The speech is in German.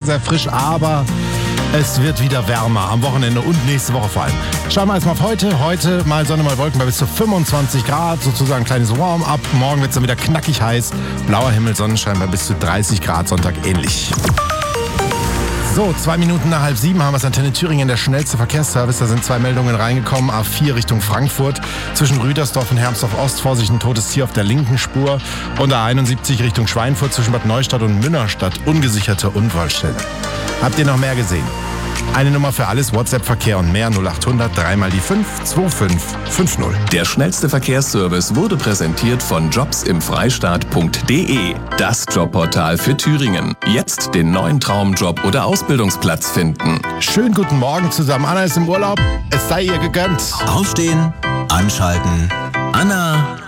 sehr frisch, aber es wird wieder wärmer am Wochenende und nächste Woche vor allem. Schauen wir erstmal auf heute. Heute mal Sonne, mal Wolken bei bis zu 25 Grad, sozusagen ein kleines Warm-up. Morgen wird es dann wieder knackig heiß. Blauer Himmel, Sonnenschein bei bis zu 30 Grad, Sonntag ähnlich. So, 2 Minuten nach 6:30 haben wir es Antenne Thüringen, der schnellste Verkehrsservice. Da sind 2 Meldungen reingekommen. A4 Richtung Frankfurt. Zwischen Rüdersdorf und Hermsdorf Ost. Vorsicht, ein totes Tier auf der linken Spur. Und A71 Richtung Schweinfurt zwischen Bad Neustadt und Münnerstadt. Ungesicherte Unfallstelle. Habt ihr noch mehr gesehen? Eine Nummer für alles, WhatsApp-Verkehr und mehr 0800 3 mal die 5 2550. Der schnellste Verkehrsservice wurde präsentiert von jobsimfreistaat.de. Das Jobportal für Thüringen. Jetzt den neuen Traumjob oder Ausbildungsplatz finden. Schönen guten Morgen zusammen. Anna ist im Urlaub. Es sei ihr gegönnt. Aufstehen, anschalten. Anna